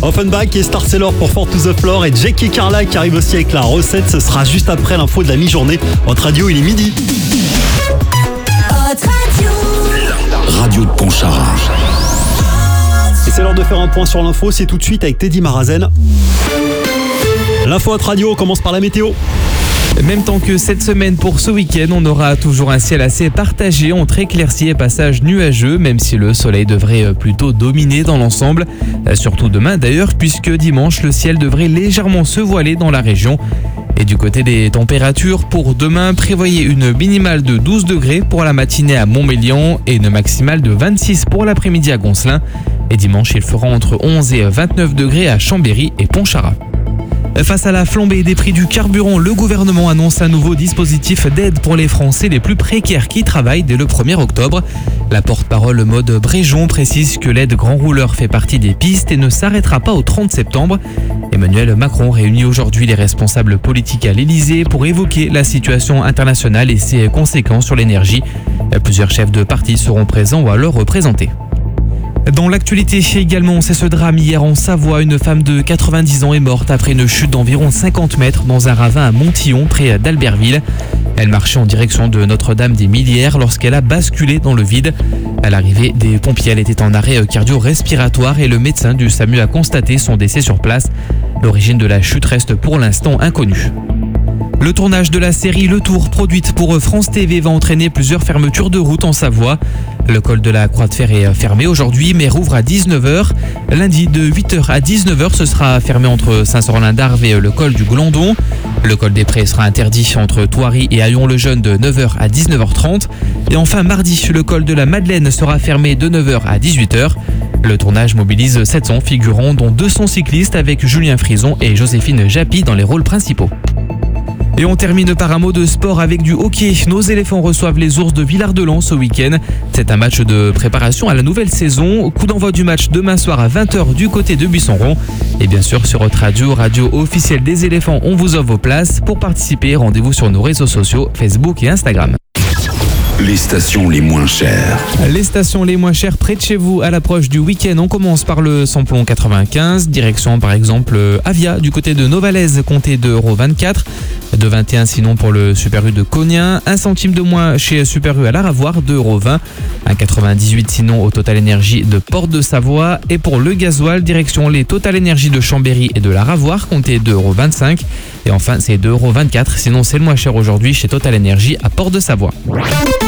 Offenbach et Star Sailor pour Four to the Floor et Jackie Carla qui arrive aussi avec la recette. Ce sera juste après l'info de la mi-journée. Votre radio, il est midi. Radio de Pontcharra. Et c'est l'heure de faire un point sur l'info. C'est tout de suite avec Teddy Marazen. L'info à radio, on commence par la météo. Même temps que cette semaine pour ce week-end, on aura toujours un ciel assez partagé entre éclaircies et passages nuageux, même si le soleil devrait plutôt dominer dans l'ensemble. Surtout demain d'ailleurs, puisque dimanche, le ciel devrait légèrement se voiler dans la région. Et du côté des températures, pour demain, prévoyez une minimale de 12 degrés pour la matinée à Montmélian et une maximale de 26 pour l'après-midi à Goncelin. Et dimanche, il fera entre 11 et 29 degrés à Chambéry et Pontcharra. Face à la flambée des prix du carburant, le gouvernement annonce un nouveau dispositif d'aide pour les Français les plus précaires qui travaillent dès le 1er octobre. La porte-parole Maude Bréjon précise que l'aide grand rouleur fait partie des pistes et ne s'arrêtera pas au 30 septembre. Emmanuel Macron réunit aujourd'hui les responsables politiques à l'Elysée pour évoquer la situation internationale et ses conséquences sur l'énergie. Plusieurs chefs de parti seront présents ou alors représentés. Dans l'actualité également, c'est ce drame hier en Savoie. Une femme de 90 ans est morte après une chute d'environ 50 mètres dans un ravin à Montillon, près d'Albertville. Elle marchait en direction de Notre-Dame-des-Millières lorsqu'elle a basculé dans le vide. À l'arrivée des pompiers, elle était en arrêt cardio-respiratoire et le médecin du SAMU a constaté son décès sur place. L'origine de la chute reste pour l'instant inconnue. Le tournage de la série Le Tour, produite pour France TV, va entraîner plusieurs fermetures de routes en Savoie. Le col de la Croix de Fer est fermé aujourd'hui, mais rouvre à 19h. Lundi, de 8h à 19h, ce sera fermé entre Saint-Sorlin-d'Arve et le col du Glandon. Le col des Prés sera interdit entre Thoiry et Haillon-le-Jeune de 9h à 19h30. Et enfin, mardi, le col de la Madeleine sera fermé de 9h à 18h. Le tournage mobilise 700 figurants, dont 200 cyclistes, avec Julien Frison et Joséphine Japy dans les rôles principaux. Et on termine par un mot de sport avec du hockey. Nos éléphants reçoivent les Ours de Villard-de-Lans ce week-end. C'est un match de préparation à la nouvelle saison. Coup d'envoi du match demain soir à 20h du côté de Buisson-Rond. Et bien sûr, sur votre radio officielle des éléphants, on vous offre vos places. Pour participer, rendez-vous sur nos réseaux sociaux, Facebook et Instagram. Les stations les moins chères. Les stations les moins chères près de chez vous à l'approche du week-end. On commence par le samplon 95, direction par exemple Avia du côté de Novalaise, comptez 2,24 €. 2,21 sinon pour le Super U de Cognin. 1 centime de moins chez Super U à la Ravoire, 2,20 €. 1,98 sinon au Total Énergie de Porte de Savoie. Et pour le gasoil, direction les Total Énergie de Chambéry et de la Ravoire, comptez 2,25 €. Et enfin, c'est 2,24 €. Sinon, c'est le moins cher aujourd'hui chez Total Énergie à Porte de Savoie.